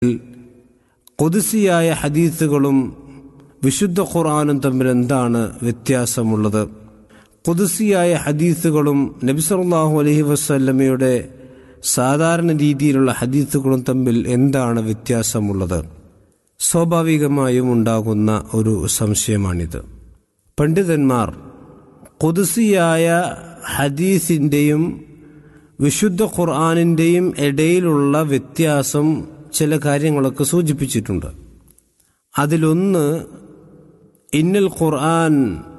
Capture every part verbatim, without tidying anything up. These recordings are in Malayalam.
ഖുദ്സിയായ ഹദീസുകളും വിശുദ്ധ ഖുർആനും തമ്മിൽ എന്താണ് വ്യത്യാസമുള്ളത്? ഖുദ്സിയായ ഹദീസുകളും നബി സല്ലല്ലാഹു അലൈഹി വസല്ലമയുടെ സാധാരണ രീതിയിലുള്ള ഹദീസുകളും തമ്മിൽ എന്താണ് വ്യത്യാസമുള്ളത്? സ്വാഭാവികമായും ഉണ്ടാകുന്ന ഒരു സംശയമാണിത്. പണ്ഡിതന്മാർ ഖുദ്സിയായ ഹദീസിൻ്റെയും വിശുദ്ധ ഖുർആനിൻ്റെയും ഇടയിലുള്ള വ്യത്യാസം ചില കാര്യങ്ങളൊക്കെ സൂചിപ്പിച്ചിട്ടുണ്ട്. അതിലൊന്ന്, ഇന്നൽ ഖുർആൻ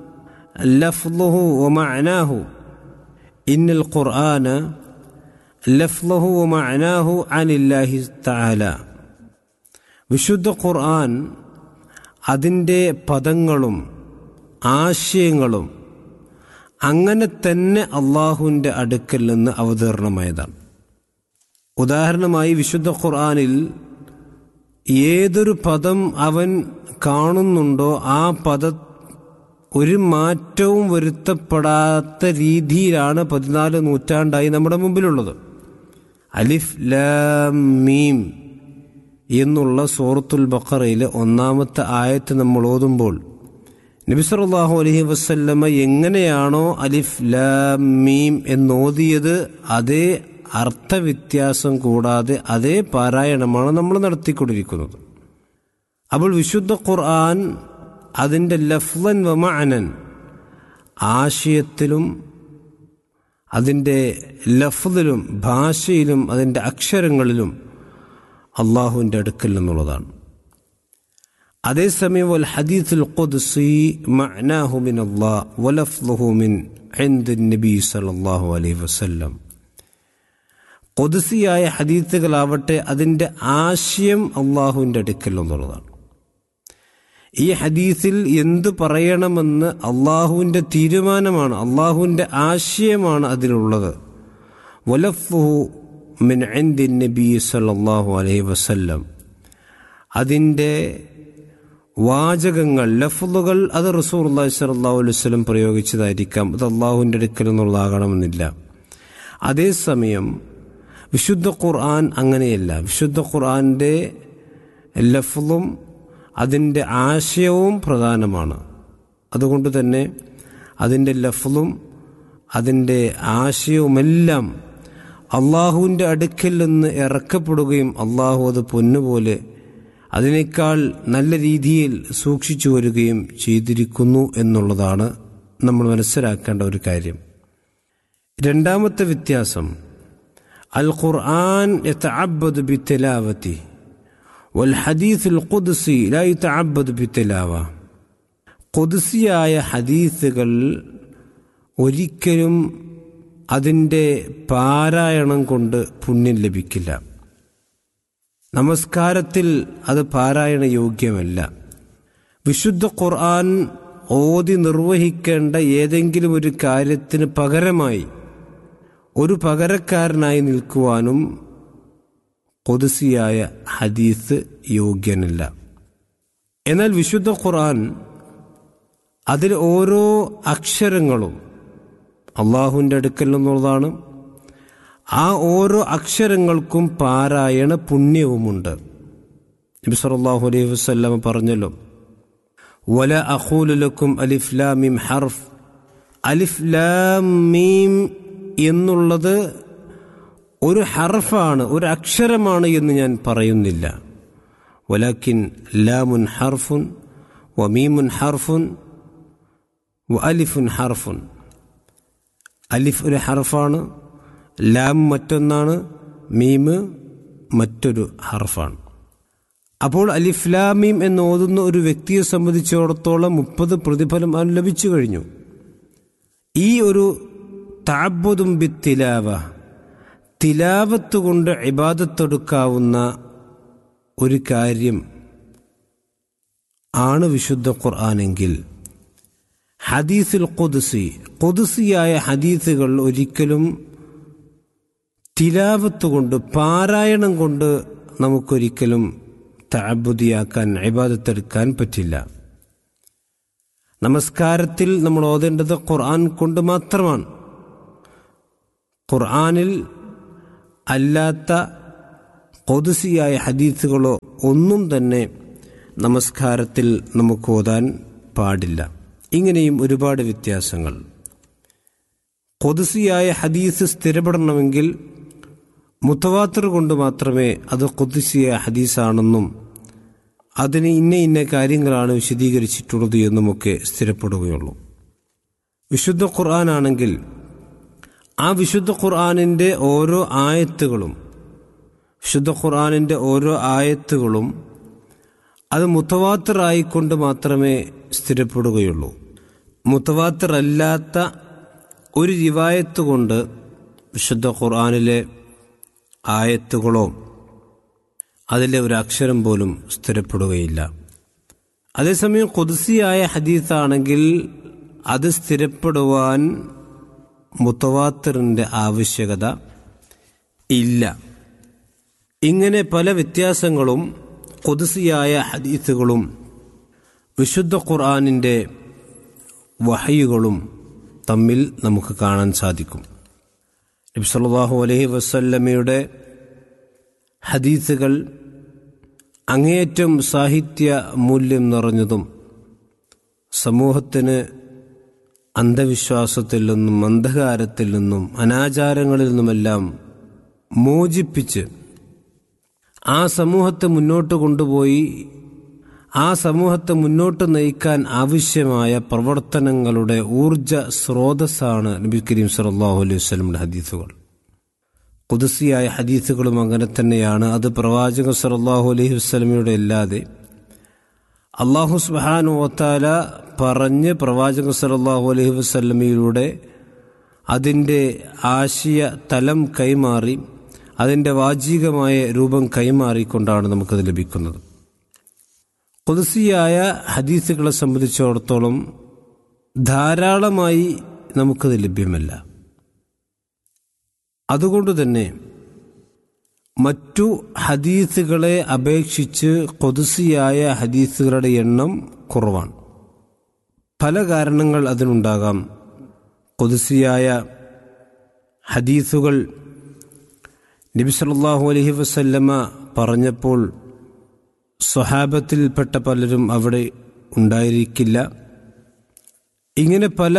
ലഫ്ളുഹു വ മഅനാഹു ഇന്നൽ ഖുർആന ലഫ്ളുഹു വ മഅനാഹു അനില്ലാഹി തആല. വിശുദ്ധ ഖുർആൻ അതിൻ്റെ പദങ്ങളും ആശയങ്ങളും അങ്ങനെ തന്നെ അള്ളാഹുവിൻ്റെ അടുക്കൽ നിന്ന് അവതരണമായതാണ്. ഉദാഹരണമായി, വിശുദ്ധ ഖുർആനിൽ ഏതൊരു പദം അവൻ കാണുന്നുണ്ടോ ആ പദ ഒരു മാറ്റവും വരുത്തപ്പെടാത്ത രീതിയിലാണ് പതിനാല് നൂറ്റാണ്ടായി നമ്മുടെ മുമ്പിലുള്ളത്. അലിഫ് ലാം മീം എന്നുള്ള സൂറത്തുൽ ബഖറയിലെ ഒന്നാമത്തെ ആയത്ത് നമ്മൾ ഓതുമ്പോൾ നബി സല്ലല്ലാഹു അലൈഹി വസല്ലമ എങ്ങനെയാണോ അലിഫ് ലാം മീം എന്നോതിയത് അതേ അർത്ഥവ്യത്യാസം കൂടാതെ അതേ പാരായണമാണ് നമ്മൾ നടത്തിക്കൊണ്ടിരിക്കുന്നത്. അപ്പോൾ വിശുദ്ധ ഖുർആൻ അതിൻ്റെ ലഫ്ളൻ വ മഅനൻ, ആശയത്തിലും അതിൻ്റെ ലഫ്ളിലും ഭാഷയിലും അതിൻ്റെ അക്ഷരങ്ങളിലും അള്ളാഹുവിൻ്റെ അടുക്കൽ നിന്നുള്ളതാണ്. അതേസമയം വൽ ഹദീസുൽ ഖുദ്സി മഅനാഹു മിനല്ലാഹ് വ ലഫ്ളുഹു മിൻ ഇൻദി നബി സല്ലല്ലാഹു അലൈഹി വസല്ലം. ഖുദ്സിയായ ഹദീസുകളാവട്ടെ അതിൻ്റെ ആശയം അള്ളാഹുവിൻ്റെ അടുക്കൽ നിന്നുള്ളതാണ്. ഈ ഹദീസിൽ എന്ത് പറയണമെന്ന് അള്ളാഹുവിൻ്റെ തീരുമാനമാണ്, അള്ളാഹുവിൻ്റെ ആശയമാണ് അതിലുള്ളത്. വലഫ്ളുഹു മിൻ ഇൻദി നബി സല്ലല്ലാഹു അലൈഹി വസല്ലം. അതിൻ്റെ വാചകങ്ങൾ, ലഫ്ളുകൾ അത് റസൂലുള്ളാഹി സ്വല്ലല്ലാഹു അലൈഹി വസല്ലം പ്രയോഗിച്ചതായിരിക്കാം. അത് അള്ളാഹുവിൻ്റെ അടുക്കൽ നിന്നുള്ളതാകണമെന്നില്ല. അതേസമയം വിശുദ്ധ ഖുർആൻ അങ്ങനെയല്ല. വിശുദ്ധ ഖുർആൻ്റെ ലഫ്ളും അതിൻ്റെ ആശയവും പ്രധാനമാണ്. അതുകൊണ്ട് തന്നെ അതിൻ്റെ ലഫ്ളും അതിൻ്റെ ആശയവുമെല്ലാം അള്ളാഹുവിൻ്റെ അടുക്കൽ നിന്ന് ഇറക്കപ്പെടുകയും അള്ളാഹു അത് പൊന്നുപോലെ അതിനേക്കാൾ നല്ല രീതിയിൽ സൂക്ഷിച്ചു വരികയും ചെയ്തിരിക്കുന്നു എന്നുള്ളതാണ് നമ്മൾ മനസ്സിലാക്കേണ്ട ഒരു കാര്യം. രണ്ടാമത്തെ വ്യത്യാസം, അൽ ഖുർആൻ യതഅബ്ബദു ബിത്തിലാവതി വൽ ഹദീസുൽ ഖുദ്സി ലാ യതഅബ്ബദു ബിത്തിലാവ. ഖുദ്സിയായ ഹദീസുകൾ ഒരിക്കലും അതിൻ്റെ പാരായണം കൊണ്ട് പുണ്യം ലഭിക്കില്ല. നമസ്കാരത്തിൽ അത് പാരായണ യോഗ്യമല്ല. വിശുദ്ധ ഖുർആൻ ഓതി നിർവഹിക്കേണ്ട ഏതെങ്കിലും ഒരു കാര്യത്തിന് പകരമായി ഒരു പകരക്കാരനായി നിൽക്കുവാനും ഖുദ്സിയായ ഹദീസ് യോഗ്യനല്ല. എന്നാൽ വിശുദ്ധ ഖുർആൻ അതിൽ ഓരോ അക്ഷരങ്ങളും അള്ളാഹുവിൻ്റെ അടുക്കൽ നിന്നുള്ളതാണ്. ആ ഓരോ അക്ഷരങ്ങൾക്കും പാരായണ പുണ്യവുമുണ്ട്. നബി സല്ലല്ലാഹു അലൈഹി വസല്ലം പറഞ്ഞല്ലോ, വല അഖൂലു ലക്കും അലിഫ് ലാം മീം ഹർഫ്. അലിഫ് ലാം മീം എന്നുള്ളത് ഒരു ഹർഫാണ്, ഒരു അക്ഷരമാണ് എന്ന് ഞാൻ പറയുന്നില്ല. വലാകിൻ ലാമുൻ ഹർഫുൻ വ മീമുൻ ഹർഫുൻ വ അലിഫുൻ ഹർഫുൻ. അലിഫ് ഒരു ഹർഫാണ്, ലാം മറ്റൊന്നാണ്, മീമ് മറ്റൊരു ഹർഫാണ്. അപ്പോൾ അലിഫ് ലാം മീം എന്ന് ഓതുന്ന ഒരു വ്യക്തിയെ സംബന്ധിച്ചിടത്തോളം മുപ്പത് പ്രതിഫലം അവന് ലഭിച്ചു കഴിഞ്ഞു. ഈ ഒരു തഅബ്ബുദും ബിത്തിലാവ, തിലാവത്ത് കൊണ്ട് ഇബാദത്തെടുക്കാവുന്ന ഒരു കാര്യം ആണ് വിശുദ്ധ ഖുർആനെങ്കിൽ ഹദീസുൽ ഖുദ്സി, ഖുദ്സിയായ ഹദീസുകൾ ഒരിക്കലും തിലാവത്ത് കൊണ്ട്, പാരായണം കൊണ്ട് നമുക്കൊരിക്കലും തഅബ്ബുദിയാക്കാൻ, ഇബാദത്തെടുക്കാൻ പറ്റില്ല. നമസ്കാരത്തിൽ നമ്മൾ ഓതേണ്ടത് ഖുർആൻ കൊണ്ട് മാത്രമാണ്. ഖുർആനിൽ അല്ലാത്ത ഖുദ്സിയായ ഹദീസുകളോ ഒന്നും തന്നെ നമസ്കാരത്തിൽ നമുക്ക് ഓതാൻ പാടില്ല. ഇങ്ങനെയും ഒരുപാട് വ്യത്യാസങ്ങൾ. ഖുദ്സിയായ ഹദീസ് സ്ഥിരപ്പെടണമെങ്കിൽ മുതവാത്തിർ കൊണ്ട് മാത്രമേ അത് ഖുദ്സിയായ ഹദീസാണെന്നും അതിന് ഇന്ന ഇന്ന കാര്യങ്ങളാണ് വിശദീകരിച്ചിട്ടുള്ളത് എന്നുമൊക്കെ സ്ഥിരപ്പെടുകയുള്ളൂ. വിശുദ്ധ ഖുർആനാണെങ്കിൽ ആ വിശുദ്ധ ഖുർആനിൻ്റെ ഓരോ ആയത്തുകളും വിശുദ്ധ ഖുർആനിൻ്റെ ഓരോ ആയത്തുകളും അത് മുതവാത്തിർ ആയിക്കൊണ്ട് മാത്രമേ സ്ഥിരപ്പെടുകയുള്ളൂ. മുതവാത്തിർ അല്ലാത്ത ഒരു റിവായത്ത് കൊണ്ട് വിശുദ്ധ ഖുർആനിലെ ആയത്തുകളോ അതിലെ ഒരു അക്ഷരം പോലും സ്ഥിരപ്പെടുകയില്ല. അതേസമയം ഖുദ്സിയായ ഹദീസാണെങ്കിൽ അത് സ്ഥിരപ്പെടുവാൻ മുതവാത്തിറിൻ്റെ ആവശ്യകത ഇല്ല. ഇങ്ങനെ പല വ്യത്യാസങ്ങളും ഖുദ്സിയായ ഹദീസുകളും വിശുദ്ധ ഖുർആനിൻ്റെ വഹയുകളും തമ്മിൽ നമുക്ക് കാണാൻ സാധിക്കും. നബി സല്ലല്ലാഹു അലൈഹി വസല്ലമയുടെ ഹദീസുകൾ അങ്ങേയറ്റം സാഹിത്യ മൂല്യം നിറഞ്ഞതും സമൂഹത്തിന് അന്ധവിശ്വാസത്തിൽ നിന്നും അന്ധകാരത്തിൽ നിന്നും അനാചാരങ്ങളിൽ നിന്നുമെല്ലാം മോചിപ്പിച്ച് ആ സമൂഹത്തെ മുന്നോട്ട് കൊണ്ടുപോയി ആ സമൂഹത്തെ മുന്നോട്ട് നയിക്കാൻ ആവശ്യമായ പ്രവർത്തനങ്ങളുടെ ഊർജ സ്രോതസ്സാണ് നബി കരീം സല്ലല്ലാഹു അലൈഹി വസല്ലമയുടെ ഹദീസുകൾ. ഖുദ്സിയായ ഹദീസുകളും അങ്ങനെ തന്നെയാണ്. അത് പ്രവാചകൻ സല്ലല്ലാഹു അലൈഹി വസല്ലമയുടെ അല്ലാതെ അല്ലാഹു സുബ്ഹാനഹു വ തആല പറഞ്ഞ് പ്രവാചകൻ സല്ലല്ലാഹു അലൈഹി വസല്ലമയിലൂടെ അതിൻ്റെ ആശയ തലം കൈമാറി അതിൻ്റെ വാചികമായ രൂപം കൈമാറിക്കൊണ്ടാണ് നമുക്കത് ലഭിക്കുന്നത്. ഖുദ്സിയായ ഹദീസുകളെ സംബന്ധിച്ചിടത്തോളം ധാരാളമായി നമുക്കത് ലഭ്യമല്ല. അതുകൊണ്ട് തന്നെ മറ്റു ഹദീസുകളെ അപേക്ഷിച്ച് ഖുദ്സിയായ ഹദീസുകളുടെ എണ്ണം കുറവാണ്. പല കാരണങ്ങൾ അതിനുണ്ടാകാം. ഖുദ്സിയായ ഹദീസുകൾ നബി സല്ലല്ലാഹു അലൈഹി വസല്ലമ പറഞ്ഞപ്പോൾ സ്വഹാബത്തിൽപ്പെട്ട പലരും അവിടെ ഉണ്ടായിരിക്കില്ല. ഇങ്ങനെ പല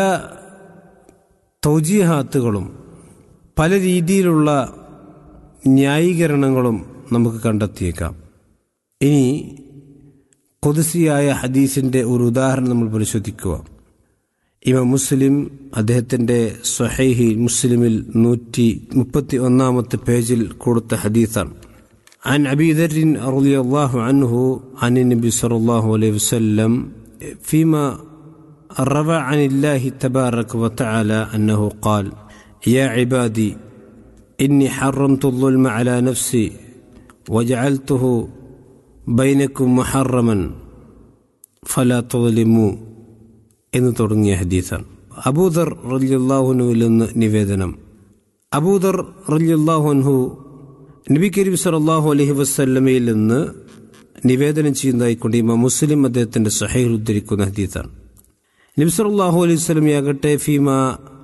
തൗജീഹാത്തുകളും പല രീതിയിലുള്ള ന്യായീകരണങ്ങളും നമുക്ക് കണ്ടെത്തിയേക്കാം. ഇനി ഖുദ്സിയായ ഹദീസിൻ്റെ ഒരു ഉദാഹരണം നമ്മൾ പരിശോധിക്കുക. ഇമാം മുസ്ലിം അദ്ദേഹത്തിൻ്റെ സ്വഹീഹ് മുസ്ലിമിൽ നൂറ്റി മുപ്പത്തി ഒന്നാമത്തെ പേജിൽ കൊടുത്ത ഹദീസാണ്. عن أبي ذر رضي الله عنه عن النبي صلى الله عليه وسلم فيما روى عن الله تبارك وتعالى أنه قال يا عبادي إني حرمت الظلم على نفسي وجعلته بينكم محرما فلا تظلموا എന്ന് തുടങ്ങിയ ഹദീസാണ്. അബൂദർ റളിയല്ലാഹു അൻഹുവിൽ നിന്ന് നിവേദനം. അബൂദർ റളിയല്ലാഹു അൻഹു നബി കരീം സല്ലല്ലാഹു അലൈഹി വസല്ലമയിൽ നിന്ന് നിവേദനം ചെയ്യുന്നതായിക്കൊണ്ട് ഇമാം മുസ്ലിം അദ്ദേഹത്തിൻ്റെ സ്വഹീഹിൽ ഉദ്ധരിക്കുന്ന ഹദീസാണ്. നബി സല്ലല്ലാഹു അലൈഹി വസല്ലമയാകട്ടെ ഫീമാ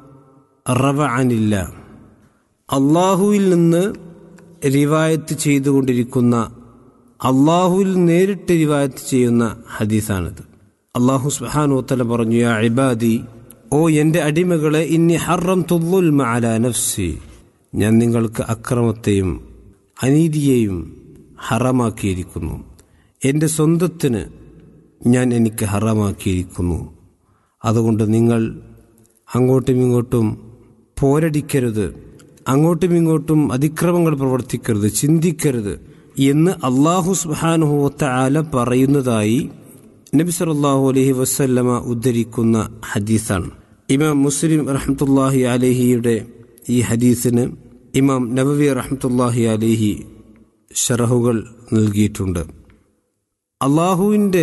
റവ അനില്ലാ അള്ളാഹുവിൽ നിന്ന് റിവായത്ത് ചെയ്തുകൊണ്ടിരിക്കുന്ന അള്ളാഹുവിൽ നേരിട്ട് റിവായത്ത് ചെയ്യുന്ന ഹദീസാണിത്. അള്ളാഹു സുബ്ഹാനഹു വ തആല പറഞ്ഞു, യാ ഇബാദി, ഓ എൻ്റെ അടിമകളെ, ഇന്നി ഹറംതു ദുൽമ അലാ നഫ്സി, ഞാൻ നിങ്ങൾക്ക് അക്രമത്തെയും അനീതിയെയും ഹറാമാക്കിയിരിക്കുന്നു. എൻ്റെ സ്വന്തത്തിന് ഞാൻ എനിക്ക് ഹറാമാക്കിയിരിക്കുന്നു. അതുകൊണ്ട് നിങ്ങൾ അങ്ങോട്ടും ഇങ്ങോട്ടും പോരടിക്കരുത്, അങ്ങോട്ടും ഇങ്ങോട്ടും അതിക്രമങ്ങൾ പ്രവർത്തിക്കരുത്, ചിന്തിക്കരുത് എന്ന് അല്ലാഹു സുബ്ഹാനഹു വ തആല പറയുന്നതായി നബി സല്ലല്ലാഹു അലൈഹി വസല്ലമ ഉദ്ധരിക്കുന്ന ഹദീസാണ്. ഇമാം മുസ്ലിം റഹ്മത്തുള്ളാഹി അലൈഹിയുടെ ഈ ഹദീസിന് ഇമാം നബവി റഹ്മത്തുള്ളാഹി അലൈഹി ശറഹുകൾ നൽകിയിട്ടുണ്ട്. അള്ളാഹുവിൻ്റെ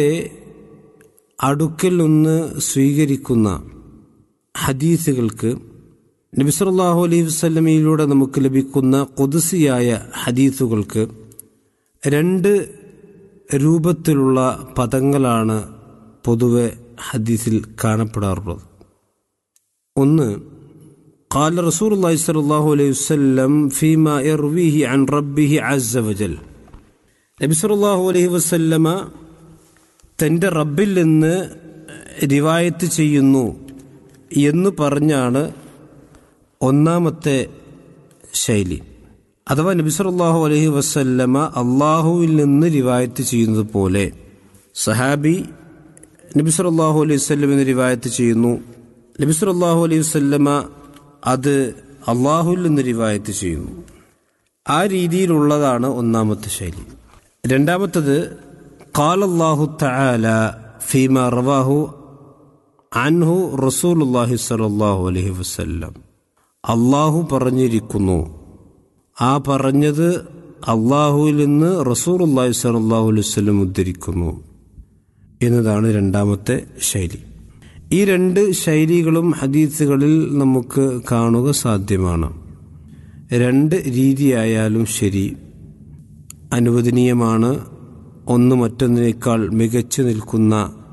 അടുക്കൽ നിന്ന് സ്വീകരിക്കുന്ന ഹദീസുകൾക്ക്, നബി സല്ലല്ലാഹു അലൈഹി വസല്ലമയിലൂടെ നമുക്ക് ലഭിക്കുന്ന ഖുദ്സിയായ ഹദീസുകൾക്ക് രണ്ട് രൂപത്തിലുള്ള പദങ്ങളാണ് പൊതുവെ ഹദീസിൽ കാണപ്പെടാറുള്ളത്. ഒന്ന് قال رسول الله صلى الله عليه وسلم فيما يرويه عن ربه عز وجل. നബി സല്ലല്ലാഹു അലൈഹി വസല്ലമ തൻ്റെ റബ്ബിൽ നിന്ന് റിവായത്ത് ചെയ്യുന്നു എന്ന് പറഞ്ഞാണ് ഒന്നാമത്തെ ശൈലി. അഥവാ നബി സല്ലല്ലാഹു അലൈഹി വസല്ലമ അള്ളാഹുവിൽ നിന്ന് റിവായത്ത് ചെയ്യുന്നത് പോലെ സഹാബി നബി സല്ലല്ലാഹു അലൈഹി വസല്ലമയെ റിവായത്ത് ചെയ്യുന്നു, നബി സല്ലല്ലാഹു അലൈഹി വസല്ലമ അത് അള്ളാഹുവിൽ നിന്ന് റിവായത്ത് ചെയ്യുന്നു. ആ രീതിയിലുള്ളതാണ് ഒന്നാമത്തെ ശൈലി. രണ്ടാമത്തത് ഖാലല്ലാഹു തആല ഫീമാ റവാഹു അൻഹു റസൂലുള്ളാഹി സ്വല്ലല്ലാഹു അലൈഹി വസല്ലം. അള്ളാഹു പറഞ്ഞിരിക്കുന്നു, ആ പറഞ്ഞത് അള്ളാഹുവിൽ നിന്ന് റസൂലുള്ളാഹി സ്വല്ലല്ലാഹു അലൈഹി വസല്ലം ഉദ്ധരിക്കുന്നു എന്നതാണ് രണ്ടാമത്തെ ശൈലി. ഈ രണ്ട് ശൈലികളും ഹദീസുകളിൽ നമുക്ക് കാണുക സാധ്യമാണ്. രണ്ട് രീതിയായാലും ശരി അനുവദനീയമാണ്. ഒന്ന് മറ്റൊന്നിനേക്കാൾ മികച്ചു നിൽക്കുന്ന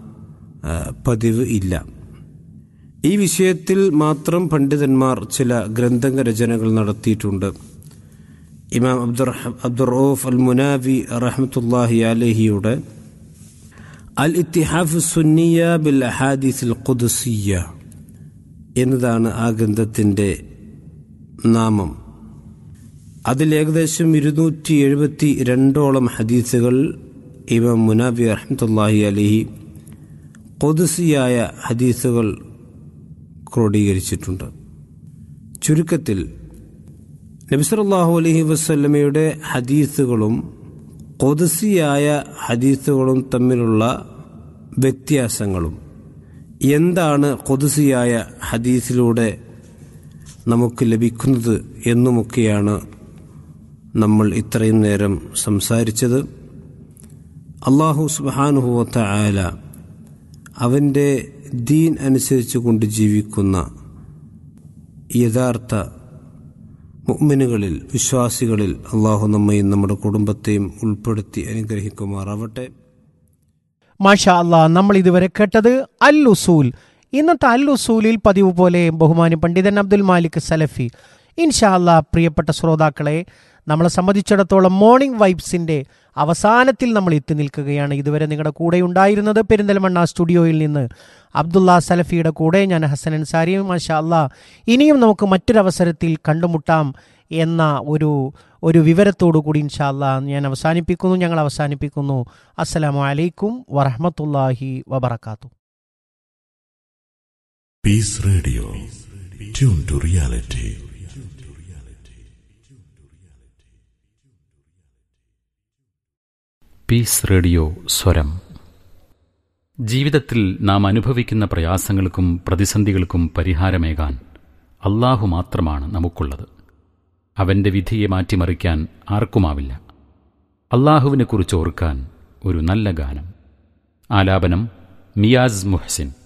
പതിവ് ഇല്ല. ഈ വിഷയത്തിൽ മാത്രം പണ്ഡിതന്മാർ ചില ഗ്രന്ഥ രചനകൾ നടത്തിയിട്ടുണ്ട്. ഇമാം അബ്ദുർ അബ്ദുറഊഫ് അൽ മുനാവി റഹ്മത്തുള്ളാഹി അലൈഹിയുടെ അൽ ഇത്തിഹാഫ് സുന്നിയ ബിൽ അഹാദീസിൽ ഖുദ്സിയ്യ എന്നതാണ് ആ ഗ്രന്ഥത്തിൻ്റെ നാമം. അതിൽ ഏകദേശം ഇരുന്നൂറ്റി എഴുപത്തി രണ്ടോളം ഹദീസുകൾ ഇമാം മുനാവി റഹ്മത്തുള്ളാഹി അലൈഹി ഖുദ്സിയായ ഹദീസുകൾ ക്രോഡീകരിച്ചിട്ടുണ്ട്. ചുരുക്കത്തിൽ നബി സല്ലല്ലാഹു അലൈഹി വസല്ലമയുടെ ഹദീസുകളും ഖുദ്സിയായ ഹദീസുകളും തമ്മിലുള്ള വ്യത്യാസങ്ങളും എന്താണ് ഖുദ്സിയായ ഹദീസിലൂടെ നമുക്ക് ലഭിക്കുന്നത് എന്നുമൊക്കെയാണ് നമ്മൾ ഇത്രയും നേരം സംസാരിച്ചത്. അല്ലാഹു സുബ്ഹാനഹു വ തആല അവൻ്റെ ദീൻ അനുസരിച്ച് കൊണ്ട് ജീവിക്കുന്ന യഥാർത്ഥ മുഅ്മിനുകളിൽ, വിശ്വാസികളിൽ അള്ളാഹു നമ്മയും നമ്മുടെ കുടുംബത്തെയും ഉൾപ്പെടുത്തി അനുഗ്രഹിക്കുമാറാവട്ടെ. മാഷാ അല്ലാഹ്, നമ്മൾ ഇതുവരെ കേട്ടത് അൽ ഉസൂൽ. ഇന്നത്തെ അൽ ഉസൂലിൽ പതിവ് പോലെ ബഹുമാന്യ പണ്ഡിതൻ അബ്ദുൽ മാലിക് സലഫി. ഇൻഷാ അല്ലാഹ് പ്രിയപ്പെട്ട ശ്രോതാക്കളെ, നമ്മളെ സംബന്ധിച്ചിടത്തോളം മോർണിംഗ് വൈബ്സിന്റെ അവസാനത്തിൽ നമ്മൾ എത്തി നിൽക്കുകയാണ്. ഇതുവരെ നിങ്ങളുടെ കൂടെ ഉണ്ടായിരുന്നത് പെരിന്തൽമണ്ണ സ്റ്റുഡിയോയിൽ നിന്ന് അബ്ദുള്ള സലഫിയുടെ കൂടെ ഞാൻ ഹസൻ അൻസാരി. മാഷാ അല്ലാഹ്, ഇനിയും നമുക്ക് മറ്റൊരവസരത്തിൽ കണ്ടുമുട്ടാം എന്ന ഒരു ഒരു വിവരത്തോടു കൂടി ഇൻഷാ അല്ലാഹ് ഞാൻ അവസാനിപ്പിക്കുന്നു ഞങ്ങൾ അവസാനിപ്പിക്കുന്നു. അസ്സലാമു അലൈക്കും വറഹ്മത്തുള്ളാഹി വബറകാതുഹു. Piece radio, tune to reality. Piece radio സ്വരം. ജീവിതത്തിൽ നാം അനുഭവിക്കുന്ന പ്രയാസങ്ങൾക്കും പ്രതിസന്ധികൾക്കും പരിഹാരമേകാൻ അല്ലാഹു മാത്രമാണ് നമുക്കുള്ളത്. അവൻ്റെ വിധിയെ മാറ്റിമറിക്കാൻ ആർക്കുമാവില്ല. അല്ലാഹുവിനെക്കുറിച്ച് ഓർക്കാൻ ഒരു നല്ല ഗാനം. ആലാപനം മിയാസ് മുഹ്സിൻ.